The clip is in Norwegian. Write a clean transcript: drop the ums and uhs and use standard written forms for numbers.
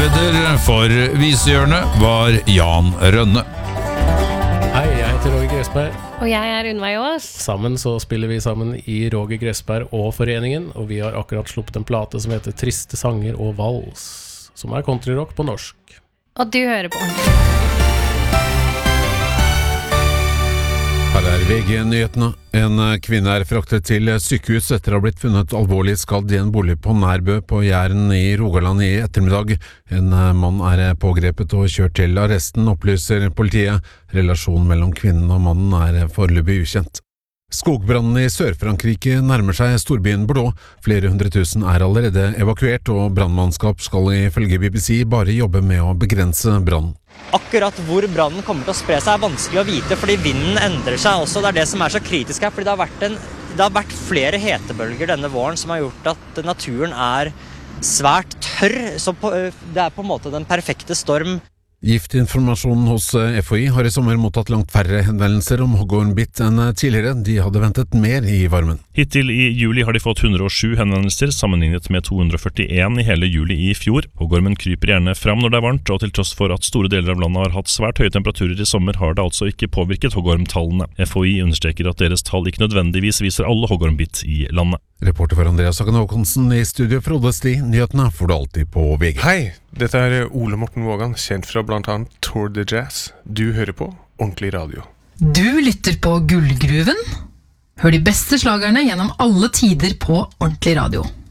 Programleder for Visehjørnet var Jan Rønne. Hei, jeg heter Roger Gressberg. Og jeg er Unnveig Aas. Sammen så spiller vi sammen i Roger Gressberg og Foreningen, og vi har akkurat sluppet en plate som heter Triste sanger og vals, som er countryrock på norsk. Og du hører på. Her er VG-nyhetene. En kvinne er fraktet til sykehus etter å ha blitt funnet alvorlig skadd i en bolig på Nærbø på Jæren i Rogaland i ettermiddag. En mann er pågrepet og kjørt til arresten, opplyser politiet. Relasjonen mellom kvinnen og mannen er foreløpig ukjent. Skogbrannen i Sør-Frankrike nærmer seg storbyen Bordeaux. Flere 100 000 er allerede evakuert, og brannmannskap skal ifølge BBC bare jobbe med å begrense brannen. Akkurat hvor brannen kommer til å spre seg er vanskelig å vite, fordi vinden endrer seg også. Det er det som er så kritisk her, fordi det har vært flere hetebølger denne våren som har gjort at naturen er svært tørr, så det er på en måte den perfekte storm. Giftinformasjonen hos FHI har i sommer mottatt langt færre henvendelser om hoggormbitt enn tidligere. De hadde ventet mer i varmen. Hittil i juli har de fått 107 henvendelser, sammenlignet med 241 i hele juli i fjor. Hoggormen kryper gjerne fram når det er varmt, og til tross for at store deler av landet har hatt svært høye temperaturer i sommer, har det altså ikke påvirket hoggormtallene. FHI understreker at deres tall ikke nødvendigvis viser alle hoggormbitt i landet. Reporter for Andreas Hagen Håkonsen i studio fra Frode Sti. Nyhetene får du alltid på VG. Hei, dette er Ole Morten Vågan, kjent fra blant annet Tour de Jazz. Du hører på Ordentlig Radio. Du lytter på Gullgruven. Hør de beste slagerne gjennom alle tider på Ordentlig Radio.